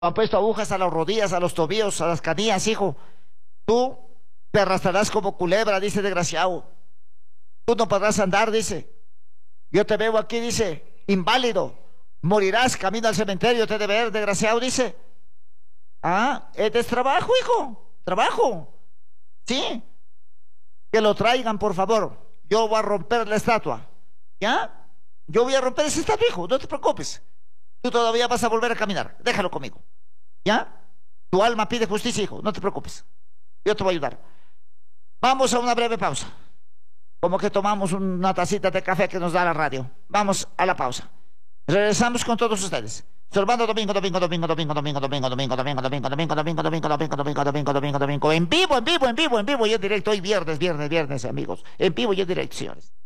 Han puesto agujas a las rodillas, a los tobillos, a las canillas, hijo. Tú te arrastrarás como culebra, dice desgraciado. Tú no podrás andar, dice. Yo te veo aquí, dice, inválido. Morirás camino al cementerio, te de ver, desgraciado, dice. Ah, este es trabajo, hijo. Trabajo. Sí. Que lo traigan, por favor. Yo voy a romper la estatua. ¿Ya? Yo voy a romper esa estatua, hijo. No te preocupes. Tú todavía vas a volver a caminar. Déjalo conmigo. ¿Ya? Tu alma pide justicia, hijo. No te preocupes. Yo te voy a ayudar. Vamos a una breve pausa. Como que tomamos una tacita de café que nos da la radio. Vamos a la pausa. Regresamos con todos ustedes. Sorbando domingo. En vivo y en directo. Hoy viernes, amigos. En vivo y en directo, señores.